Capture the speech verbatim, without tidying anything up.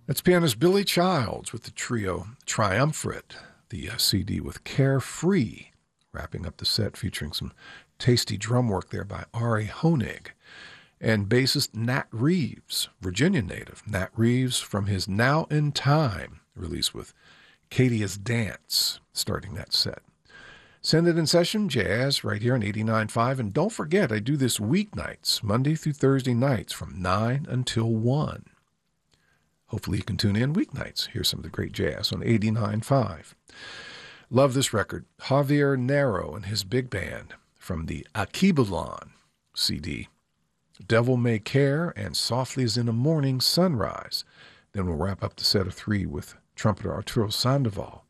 That's pianist Billy Childs with the trio Triumvirate, the uh, C D with Carefree, wrapping up the set featuring some tasty drum work there by Ari Honig. And bassist Nat Reeves, Virginia native, Nat Reeves from his Now in Time release with Cadia's Dance, starting that set. Send It in Session, jazz, right here on eighty-nine point five. And don't forget, I do this weeknights, Monday through Thursday nights from nine until one. Hopefully you can tune in weeknights. Here's some of the great jazz on eighty-nine point five. Love this record. Javier Narro and his big band from the Akibalon C D. Devil May Care and Softly as in a Morning Sunrise. Then we'll wrap up the set of three with trumpeter Arturo Sandoval